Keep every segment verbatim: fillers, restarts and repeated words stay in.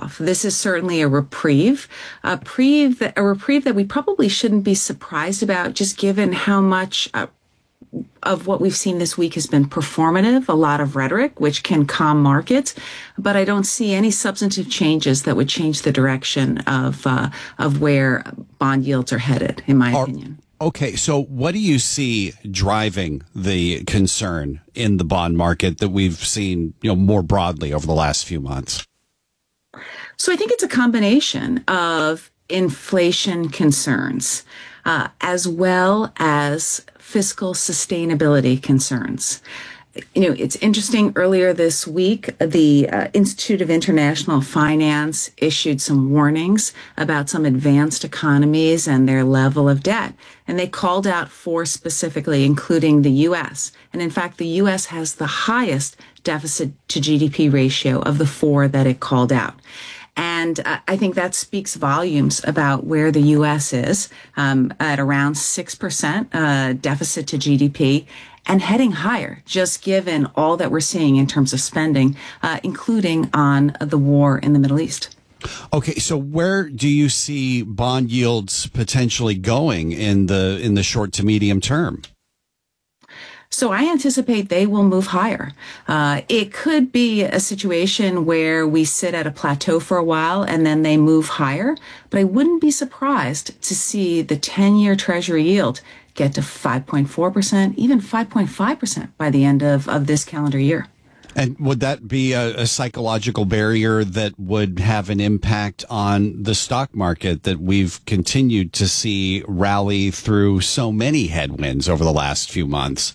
off. This is certainly a reprieve, a reprieve that, a reprieve that we probably shouldn't be surprised about, just given how much uh, of what we've seen this week has been performative, a lot of rhetoric, which can calm markets. But I don't see any substantive changes that would change the direction of uh, of where bond yields are headed, in my Are, opinion. Okay, so what do you see driving the concern in the bond market that we've seen, you know, more broadly over the last few months? So I think it's a combination of inflation concerns, uh, as well as fiscal sustainability concerns. You know, it's interesting. Earlier this week, the uh, Institute of International Finance issued some warnings about some advanced economies and their level of debt. And they called out four specifically, including the U S. And in fact, the U S has the highest deficit to G D P ratio of the four that it called out. And uh, I think that speaks volumes about where the U S is, um, at around six percent uh, deficit to G D P. And heading higher, just given all that we're seeing in terms of spending, uh, including on the war in the Middle East. Okay, so where do you see bond yields potentially going in the in the short to medium term? So I anticipate they will move higher. Uh, it could be a situation where we sit at a plateau for a while and then they move higher, but I wouldn't be surprised to see the ten-year Treasury yield get to five point four percent, even five point five percent by the end of, of this calendar year. And would that be a, a psychological barrier that would have an impact on the stock market that we've continued to see rally through so many headwinds over the last few months?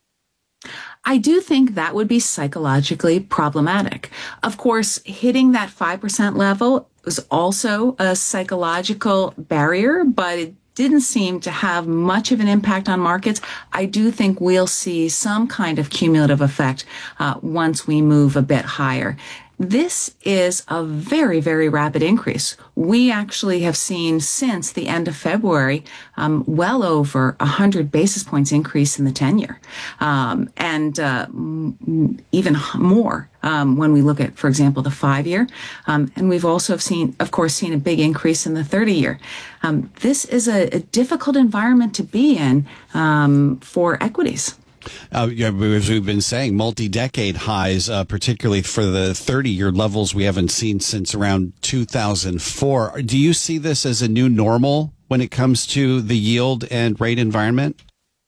I do think that would be psychologically problematic. Of course, hitting that five percent level was also a psychological barrier, but it didn't seem to have much of an impact on markets. I do think we'll see some kind of cumulative effect uh, once we move a bit higher. This is a very, very rapid increase. We actually have seen since the end of February um, well over one hundred basis points increase in the ten-year, um, and uh, m- even more um, when we look at, for example, the five-year. Um, and we've also seen, of course, seen a big increase in the thirty-year. Um, this is a, a difficult environment to be in um, for equities. Uh, yeah, as we've been saying, multi-decade highs, uh, particularly for the thirty-year levels we haven't seen since around two thousand four. Do you see this as a new normal when it comes to the yield and rate environment?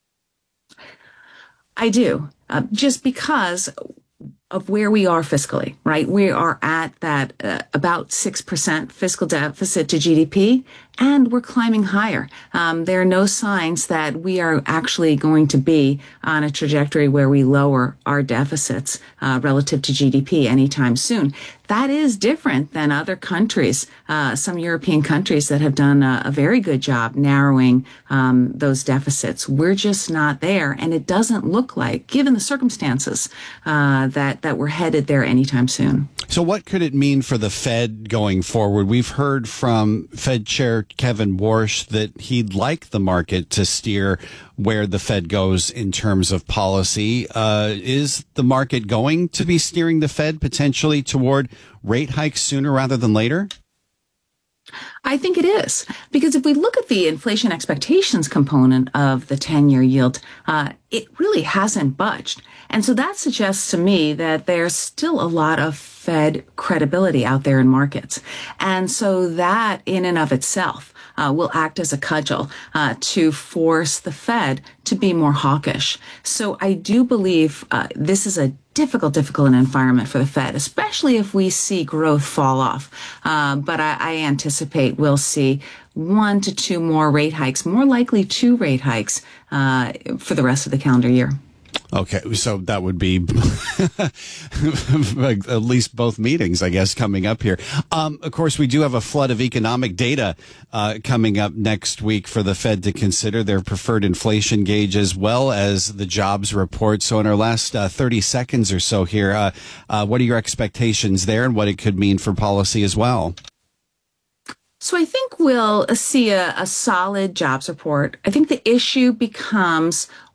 I do, uh, just because of where we are fiscally, right? We are at that uh, about six percent fiscal deficit to G D P, and we're climbing higher. Um, there are no signs that we are actually going to be on a trajectory where we lower our deficits uh, relative to G D P anytime soon. That is different than other countries, uh, some European countries that have done a, a very good job narrowing um, those deficits. We're just not there, and it doesn't look like, given the circumstances, uh, that that we're headed there anytime soon. So what could it mean for the Fed going forward? We've heard from Fed Chair Kevin Warsh that he'd like the market to steer where the Fed goes in terms of policy. Uh, is the market going to be steering the Fed potentially toward rate hikes sooner rather than later? I think it is, because if we look at the inflation expectations component of the ten-year yield, uh, it really hasn't budged. And so that suggests to me that there's still a lot of Fed credibility out there in markets. And so that in and of itself uh, will act as a cudgel uh, to force the Fed to be more hawkish. So I do believe uh, this is a difficult, difficult environment for the Fed, especially if we see growth fall off. Uh, but I, I anticipate we'll see one to two more rate hikes, more likely two rate hikes uh, for the rest of the calendar year. Okay, so that would be at least both meetings, I guess, coming up here. Um, of course, we do have a flood of economic data uh, coming up next week for the Fed to consider, their preferred inflation gauge as well as the jobs report. So in our last uh, thirty seconds or so here, uh, uh, what are your expectations there and what it could mean for policy as well? So I think we'll see a, a solid jobs report. I think the issue becomes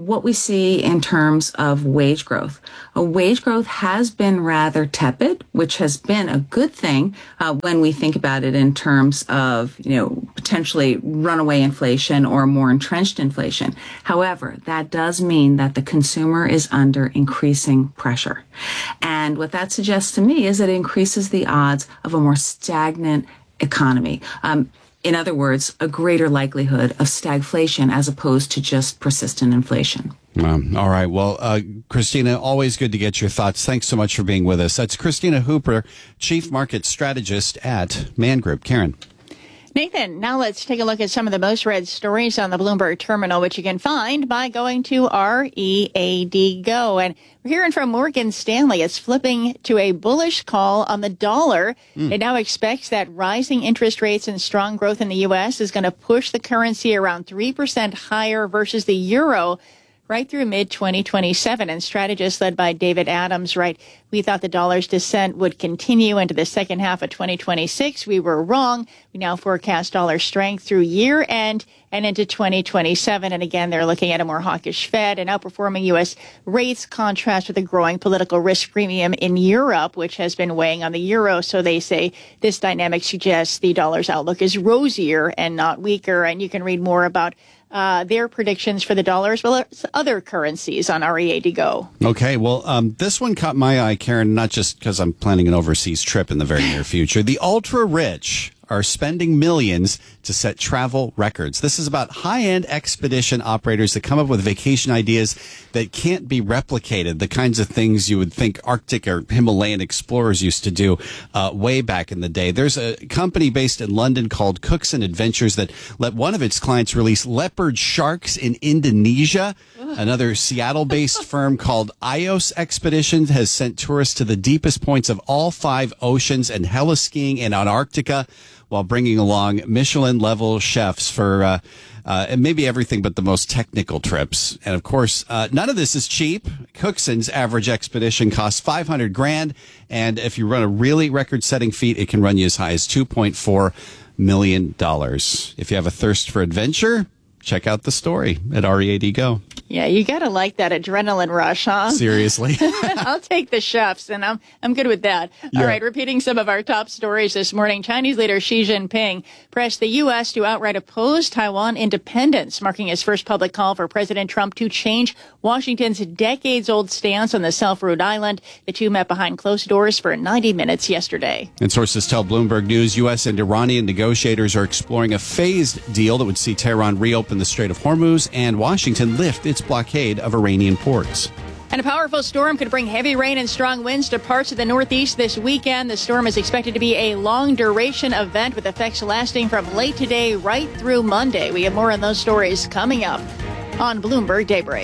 what we see in terms of wage growth. Uh, wage growth has been rather tepid, which has been a good thing uh, when we think about it in terms of, you know, potentially runaway inflation or more entrenched inflation. However, that does mean that the consumer is under increasing pressure. And what that suggests to me is that it increases the odds of a more stagnant economy. Um, In other words, a greater likelihood of stagflation as opposed to just persistent inflation. Um, all right. Well, uh, Christina, always good to get your thoughts. Thanks so much for being with us. That's Christina Hooper, Chief Market Strategist at Man Group. Karen. Nathan, now let's take a look at some of the most read stories on the Bloomberg terminal, which you can find by going to R E A D Go. And we're hearing from Morgan Stanley. It's flipping to a bullish call on the dollar. Mm. It now expects that rising interest rates and strong growth in the U S is going to push the currency around three percent higher versus the euro right through mid twenty twenty-seven. And strategists led by David Adams, right, we thought the dollar's descent would continue into the second half of twenty twenty-six. We were wrong. We now forecast dollar strength through year end and into twenty twenty-seven. And again, they're looking at a more hawkish Fed and outperforming U S rates, contrast with a growing political risk premium in Europe, which has been weighing on the euro. So they say this dynamic suggests the dollar's outlook is rosier and not weaker. And you can read more about Uh, their predictions for the dollar as well as other currencies on R E A D Go. Okay, well, um, this one caught my eye, Karen, not just because I'm planning an overseas trip in the very near future. The ultra-rich are spending millions to set travel records. This is about high-end expedition operators that come up with vacation ideas that can't be replicated, the kinds of things you would think Arctic or Himalayan explorers used to do uh, way back in the day. There's a company based in London called Cookson Adventures that let one of its clients release leopard sharks in Indonesia. Another Seattle-based firm called Ios Expeditions has sent tourists to the deepest points of all five oceans and heli-skiing in Antarctica, while bringing along Michelin-level chefs for uh, uh, and maybe everything but the most technical trips. And of course, uh, none of this is cheap. Cookson's average expedition costs five hundred grand, and if you run a really record-setting feat, it can run you as high as two point four million dollars. If you have a thirst for adventure, check out the story at R E A D Go. Yeah, you gotta like that adrenaline rush, huh? Seriously. I'll take the chefs, and I'm I'm good with that. Yeah. All right, repeating some of our top stories this morning. Chinese leader Xi Jinping pressed the U S to outright oppose Taiwan independence, marking his first public call for President Trump to change Washington's decades-old stance on the self-ruled island. The two met behind closed doors for ninety minutes yesterday. And sources tell Bloomberg News U S and Iranian negotiators are exploring a phased deal that would see Tehran reopen the Strait of Hormuz and Washington lift its blockade of Iranian ports. And a powerful storm could bring heavy rain and strong winds to parts of the Northeast this weekend. The storm is expected to be a long-duration event with effects lasting from late today right through Monday. We have more on those stories coming up on Bloomberg Daybreak.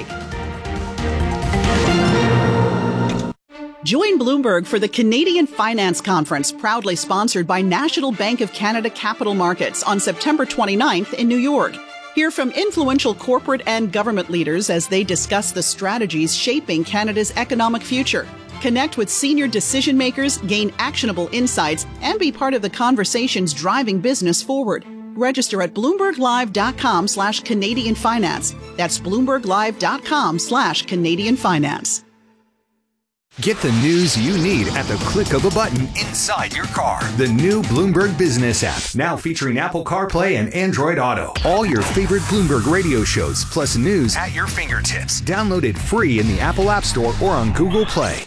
Join Bloomberg for the Canadian Finance Conference, proudly sponsored by National Bank of Canada Capital Markets on September twenty-ninth in New York. Hear from influential corporate and government leaders as they discuss the strategies shaping Canada's economic future. Connect with senior decision makers, gain actionable insights, and be part of the conversations driving business forward. Register at bloomberglive.com slash Canadian Finance. That's bloomberglive.com slash Canadian Finance. Get the news you need at the click of a button inside your car. The new Bloomberg Business app, now featuring Apple CarPlay and Android Auto. All your favorite Bloomberg radio shows, plus news at your fingertips. Download it free in the Apple App Store or on Google Play.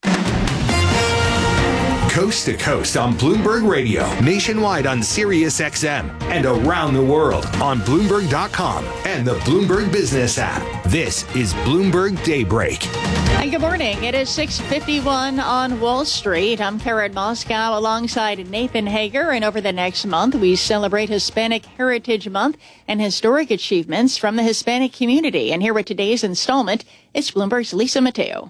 Coast to coast on Bloomberg Radio, nationwide on Sirius X M, and around the world on Bloomberg dot com and the Bloomberg Business app. This is Bloomberg Daybreak. Hi, good morning. It is six fifty-one on Wall Street. I'm Karen Moscow alongside Nathan Hager, and over the next month, we celebrate Hispanic Heritage Month and historic achievements from the Hispanic community. And here with today's installment, it's Bloomberg's Lisa Mateo.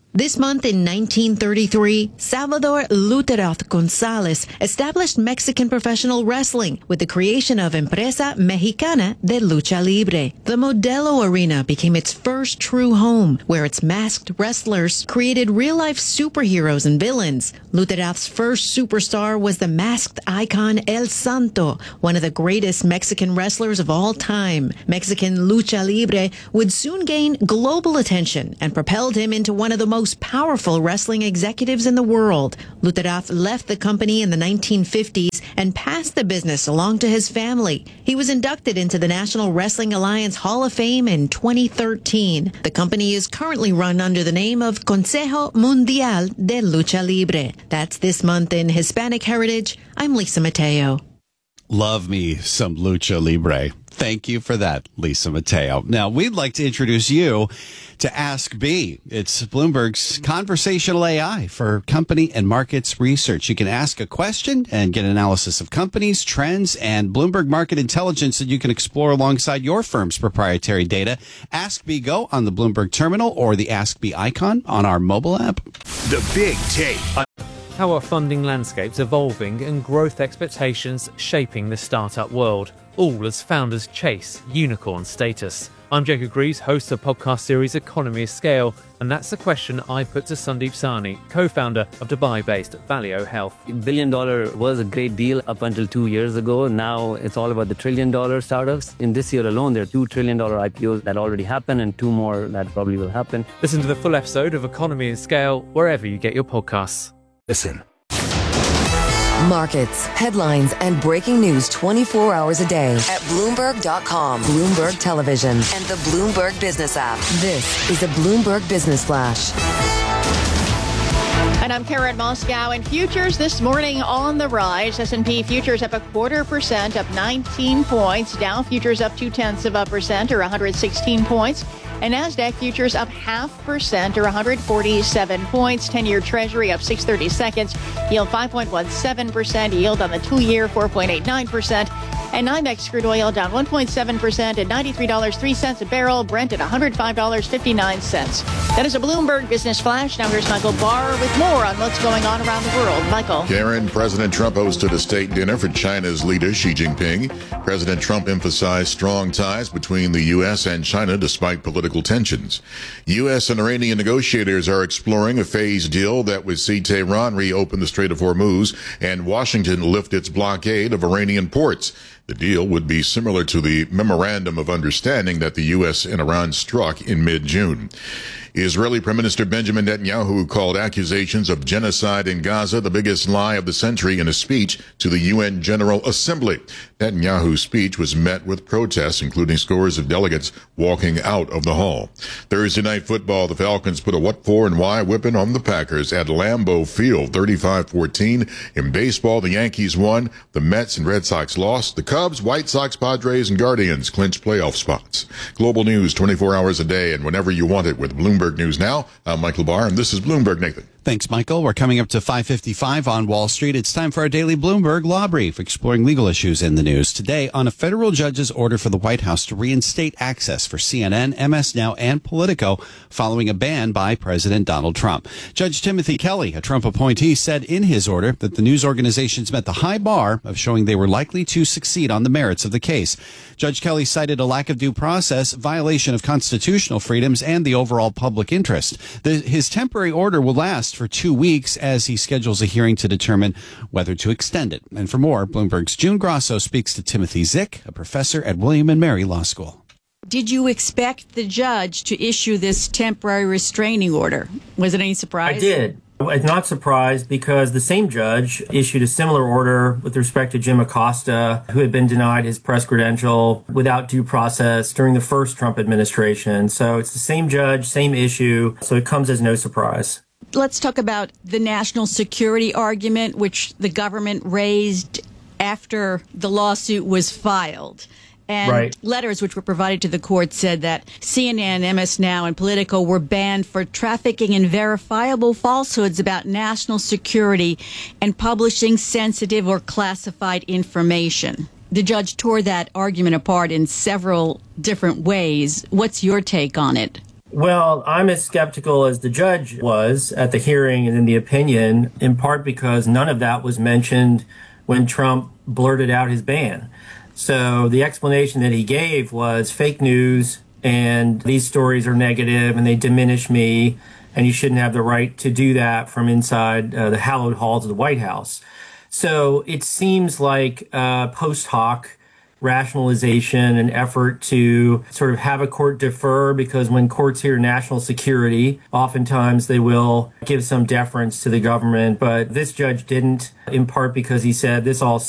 This month in nineteen thirty-three, Salvador Luterath Gonzalez established Mexican professional wrestling with the creation of Empresa Mexicana de Lucha Libre. The Modelo Arena became its first true home, where its masked wrestlers created real-life superheroes and villains. Luterath's first superstar was the masked icon El Santo, one of the greatest Mexican wrestlers of all time. Mexican Lucha Libre would soon gain global attention and propelled him into one of the most most powerful wrestling executives in the world. Luterath left the company in the nineteen fifties and passed the business along to his family. He was inducted into the National Wrestling Alliance Hall of Fame in twenty thirteen. The company is currently run under the name of Consejo Mundial de Lucha Libre. That's this month in Hispanic Heritage. I'm Lisa Mateo. Love me some Lucha Libre. Thank you for that, Lisa Mateo. Now, we'd like to introduce you to Ask B. It's Bloomberg's conversational A I for company and markets research. You can ask a question and get analysis of companies, trends, and Bloomberg market intelligence that you can explore alongside your firm's proprietary data. Ask B Go on the Bloomberg terminal or the Ask B icon on our mobile app. The Big Take. How are funding landscapes evolving and growth expectations shaping the startup world, all as founders chase unicorn status? I'm Jacob Greaves, host of the podcast series Economy of Scale, and that's the question I put to Sandeep Sahni, co-founder of Dubai-based Valeo Health. Billion dollar was a great deal up until two years ago. Now it's all about the trillion dollar startups. In this year alone, there are two trillion dollar I P Os that already happened and two more that probably will happen. Listen to the full episode of Economy of Scale wherever you get your podcasts. Listen. Markets, headlines, and breaking news twenty-four hours a day at Bloomberg dot com, Bloomberg Television, and the Bloomberg Business app. This is a Bloomberg Business Flash. And I'm Karen Moscow. And futures this morning on the rise. S and P futures up a quarter percent, up nineteen points. Dow futures up two-tenths of a percent, or one hundred sixteen points. And NASDAQ futures up half percent, or one hundred forty-seven points. ten-year Treasury up six thirty-seconds, yield five point one seven percent. Yield on the two-year four point eight nine percent. And NYMEX crude oil down one point seven percent at ninety-three dollars and three cents a barrel. Brent at one hundred five dollars and fifty-nine cents. That is a Bloomberg Business Flash. Now here's Michael Barr with more on what's going on around the world. Michael. Karen, President Trump hosted a state dinner for China's leader, Xi Jinping. President Trump emphasized strong ties between the U S and China despite political tensions. U S and Iranian negotiators are exploring a phased deal that would see Tehran reopen the Strait of Hormuz and Washington lift its blockade of Iranian ports. The deal would be similar to the memorandum of understanding that the U S and Iran struck in mid-June. Israeli Prime Minister Benjamin Netanyahu called accusations of genocide in Gaza the biggest lie of the century in a speech to the U N General Assembly. Netanyahu's speech was met with protests, including scores of delegates walking out of the hall. Thursday night football, the Falcons put a what for and why whipping on the Packers at Lambeau Field, thirty-five fourteen. In baseball, the Yankees won, the Mets and Red Sox lost, the Cubs, White Sox, Padres, and Guardians clinched playoff spots. Global news twenty-four hours a day and whenever you want it with Bloomberg News Now. I'm Michael Barr, and this is Bloomberg Nathan. Thanks, Michael. We're coming up to five fifty-five on Wall Street. It's time for our daily Bloomberg Law Brief, exploring legal issues in the news. Today, on a federal judge's order for the White House to reinstate access for C N N, M S Now, and Politico following a ban by President Donald Trump. Judge Timothy Kelly, a Trump appointee, said in his order that the news organizations met the high bar of showing they were likely to succeed on the merits of the case. Judge Kelly cited a lack of due process, violation of constitutional freedoms, and the overall public interest. The, his temporary order will last for two weeks as he schedules a hearing to determine whether to extend it. And for more, Bloomberg's June Grosso speaks to Timothy Zick, a professor at William and Mary Law School. Did you expect the judge to issue this temporary restraining order? Was it any surprise? I did. I'm not surprised because the same judge issued a similar order with respect to Jim Acosta, who had been denied his press credential without due process during the first Trump administration. So it's the same judge, same issue, so it comes as no surprise. Let's talk about the national security argument, which the government raised after the lawsuit was filed. And right. Letters which were provided to the court said that C N N, M S Now, and Politico were banned for trafficking in verifiable falsehoods about national security and publishing sensitive or classified information. The judge tore that argument apart in several different ways. What's your take on it? Well, I'm as skeptical as the judge was at the hearing and in the opinion, in part because none of that was mentioned when Trump blurted out his ban. So the explanation that he gave was fake news and these stories are negative and they diminish me and you shouldn't have the right to do that from inside uh, the hallowed halls of the White House. So it seems like uh, post hoc rationalization and effort to sort of have a court defer, because when courts hear national security, oftentimes they will give some deference to the government. But this judge didn't, in part because he said this all